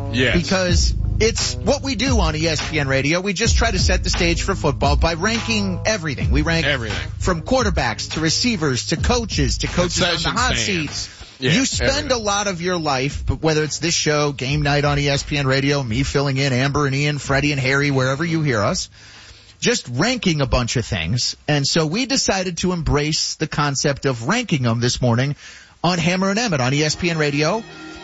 Yes. Because it's what we do on ESPN Radio. We just try to set the stage for football by ranking everything. We rank everything from quarterbacks to receivers to coaches on the hot seat. Yeah, you spend a lot of your life, but whether it's this show, Game Night on ESPN Radio, me filling in, Amber and Ian, Freddie and Harry, wherever you hear us, just ranking a bunch of things. And so we decided to embrace the concept of ranking them this morning on Hammer and Emmett on ESPN Radio.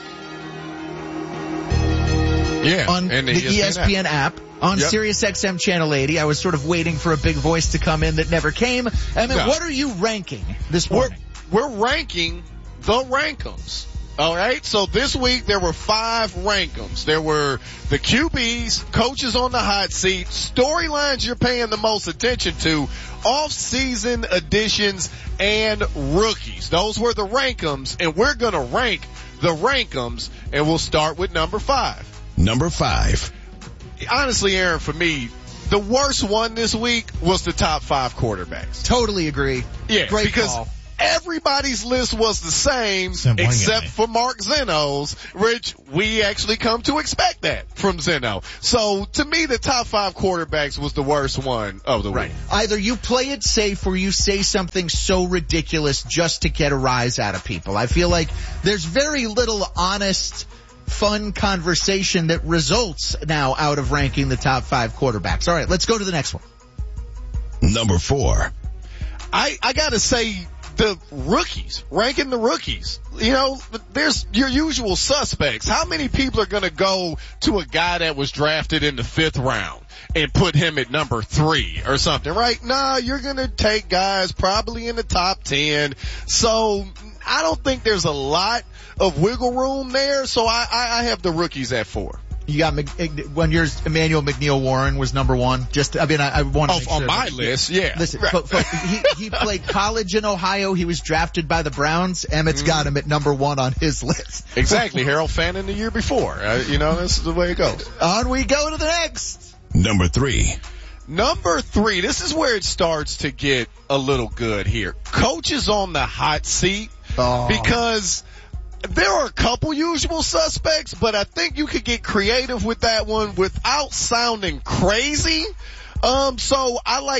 Yeah, on the ESPN app. On Sirius XM Channel 80. I was sort of waiting for a big voice to come in that never came. Emmett, what are you ranking this morning? We're ranking the Rankums. All right. So this week there were 5 Rankums. There were the QBs, coaches on the hot seat, storylines you're paying the most attention to, off-season additions, and rookies. Those were the Rankums, and we're going to rank the Rankums, and we'll start with number 5. Number 5. Honestly, Aaron, for me, the worst one this week was the top 5 quarterbacks. Totally agree. Yeah, great because call. Everybody's list was the same except for Mark Zeno's, which we actually come to expect that from Zeno. So to me, the top 5 quarterbacks was the worst one of the week. Either you play it safe or you say something so ridiculous just to get a rise out of people. I feel like there's very little honest, fun conversation that results now out of ranking the top 5 quarterbacks. All right, let's go to the next one. Number 4. I gotta say, the rookies, ranking the rookies. You know, there's your usual suspects. How many people are going to go to a guy that was drafted in the 5th round and put him at number 3 or something, right? Nah, you're going to take guys probably in the top 10. So I don't think there's a lot of wiggle room there. So I have the rookies at 4. You got when yours, Emmanuel McNeil-Warren was number 1. I want to make sure. On my list, yeah. Listen, he played college in Ohio. He was drafted by the Browns. Emmett's got him at number 1 on his list. Exactly. Harold Fannin the year before. This is the way it goes. On we go to the next. Number 3. Number 3. This is where it starts to get a little good here. Coaches on the hot seat. Because there are a couple usual suspects, but I think you could get creative with that one without sounding crazy. So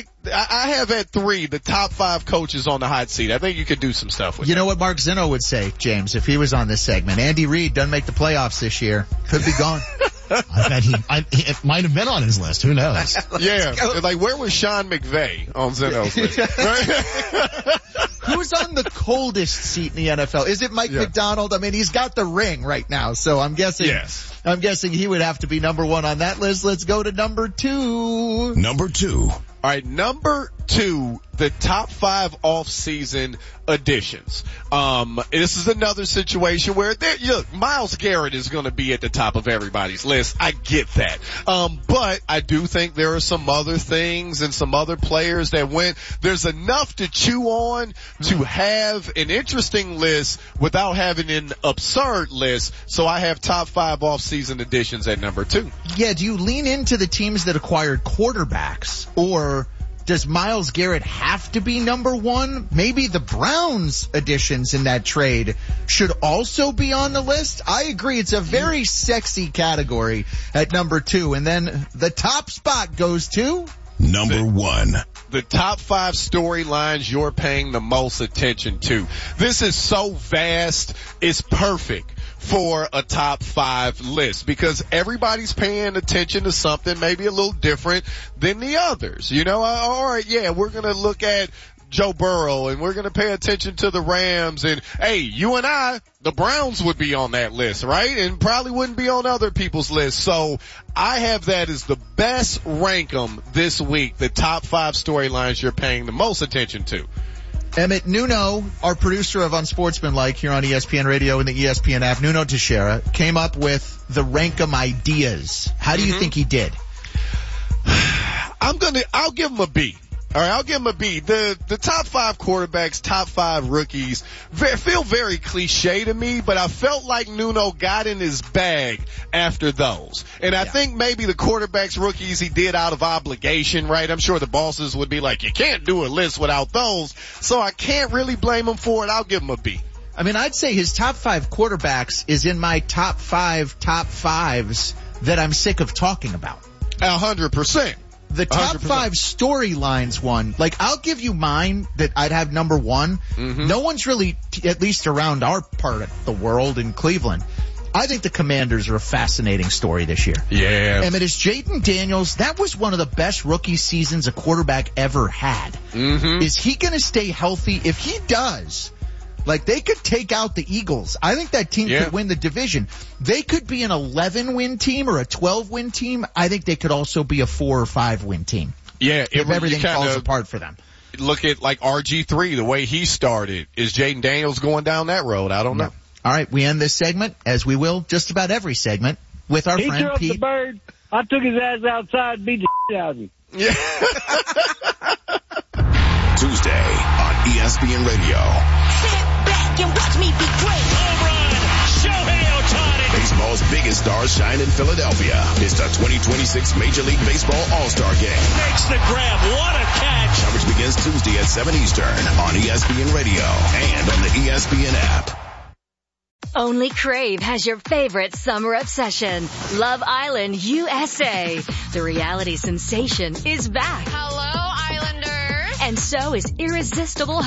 I have at 3 the top 5 coaches on the hot seat. I think you could do some stuff with that. You know what Mark Zeno would say, James, if he was on this segment? Andy Reid doesn't make the playoffs this year. Could be gone. I bet it might have been on his list. Who knows? Yeah. Like, where was Sean McVay on Zeno's list? Right? Who's on the coldest seat in the NFL? Is it Mike McDonald? I mean, he's got the ring right now, so I'm guessing. Yes. I'm guessing he would have to be number 1 on that list. Let's go to number 2. Number 2. All right, number 2, the top 5 off-season additions. This is another situation where Myles Garrett is going to be at the top of everybody's list. I get that. But I do think there are some other things and some other players that went. There's enough to chew on to have an interesting list without having an absurd list. So I have top 5 off-season additions at number 2. Yeah, do you lean into the teams that acquired quarterbacks, or does Myles Garrett have to be number 1? Maybe the Browns additions in that trade should also be on the list. I agree. It's a very sexy category at number 2. And then the top spot goes to number 1. The top 5 storylines you're paying the most attention to. This is so vast. It's perfect for a top 5 list because everybody's paying attention to something maybe a little different than the others. All right, yeah, we're going to look at Joe Burrow and we're going to pay attention to the Rams, and hey, you and I, the Browns would be on that list, right? And probably wouldn't be on other people's lists. So I have that as the best rankum this week, the top 5 storylines you're paying the most attention to. Emmett, Nuno, our producer of Unsportsmanlike here on ESPN Radio and the ESPN app, Nuno Teixeira, came up with the Rankum ideas. How do you think he did? I'll give him a B. All right, I'll give him a B. The top 5 quarterbacks, top 5 rookies feel very cliche to me, but I felt like Nuno got in his bag after those. And I think maybe the quarterbacks, rookies, he did out of obligation, right? I'm sure the bosses would be like, you can't do a list without those. So I can't really blame him for it. I'll give him a B. I mean, I'd say his top 5 quarterbacks is in my top fives that I'm sick of talking about. 100%. The top 100%. 5 storylines one, like I'll give you mine that I'd have number 1. Mm-hmm. No one's really, at least around our part of the world in Cleveland. I think the Commanders are a fascinating story this year. Yeah. And it is Jayden Daniels. That was one of the best rookie seasons a quarterback ever had. Mm-hmm. Is he going to stay healthy? If he does, like they could take out the Eagles. I think that team could win the division. They could be an 11-win team or a 12-win team. I think they could also be a 4 or 5-win team. Yeah. If everything falls apart for them. Look at like RG3, the way he started. Is Jayden Daniels going down that road? I don't know. All right, we end this segment, as we will just about every segment, with our friend Pete. He threw up the bird. I took his ass outside and beat the shit out of him. Yeah. Tuesday on ESPN Radio. Sit back and watch me be great. Home run, Shohei Ohtani. Baseball's biggest stars shine in Philadelphia. It's the 2026 Major League Baseball All-Star Game. Makes the grab. What a catch. Coverage begins Tuesday at 7 Eastern on ESPN Radio and on the ESPN app. Only Crave has your favorite summer obsession. Love Island, USA. The reality sensation is back. Hello, Islanders. And so is Irresistible